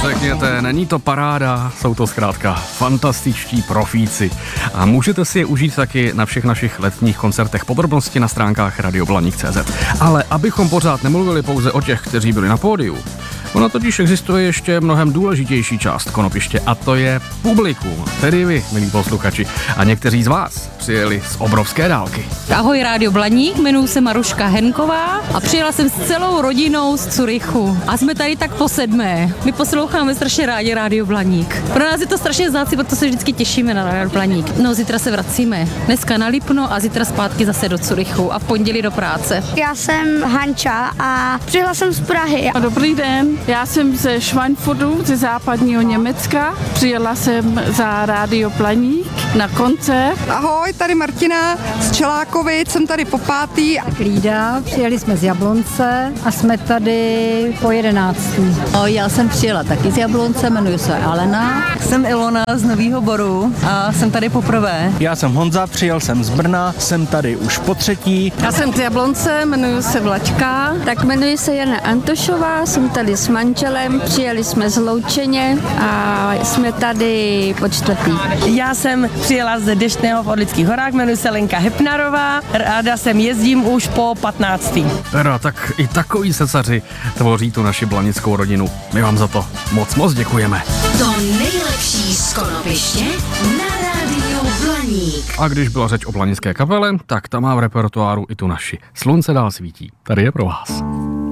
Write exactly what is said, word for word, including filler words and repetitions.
Řekněte, není to paráda, jsou to zkrátka fantastičtí profíci. A můžete si je užít taky na všech našich letních koncertech. Podrobnosti na stránkách radio blaník tečka cé zet. Ale abychom pořád nemluvili pouze o těch, kteří byli na pódiu, ono totiž existuje ještě mnohem důležitější část konopiště a to je publikum, tedy vy, milí posluchači. A někteří z vás přijeli z obrovské dálky. Ahoj Rádio Blaník, jmenuji se Maruška Henková a přijela jsem s celou rodinou z Curychu. A jsme tady tak po sedmé. My posloucháme strašně rádi Rádio Blaník. Pro nás je to strašně vzácný, proto se vždycky těšíme na Rádio Blaník. No, zítra se vracíme. Dneska na Lipno a zítra zpátky zase do Curychu a v pondělí do práce. Já jsem Hanča a přijela jsem z Prahy. Dobrý den, já jsem ze Schweinfurtu, ze západního Německa. Přijela jsem za Rádio Blaník na koncert. Ahoj, tady Martina z Čelákovic, jsem tady po pátý. Lída, přijeli jsme z Jablonce a jsme tady po jedenáctý. O, já jsem přijela taky z Jablonce, jmenuji se Alena. Jsem Ilona z Nového Boru a jsem tady poprvé. Já jsem Honza, přijel jsem z Brna, jsem tady už po třetí. Já jsem z Jablonce, jmenuji se Vlaďka. Tak jmenuji se Jana Antošová, jsem tady s manželem, přijeli jsme z Loučeně a jsme tady po čtvrtý. Já jsem přijela z Deštného v Orlických horách, jmenuji se Lenka Hepnarová, ráda sem jezdím už po patnáctý. Teda, tak i takový cesaři tvoří tu naši blanickou rodinu. My vám za to moc moc děkujeme. To nejlepší z konopiště na Rádiu Blaník. A když byla řeč o blanické kapele, tak ta má v repertoáru i tu naši. Slunce dál svítí. Tady je pro vás.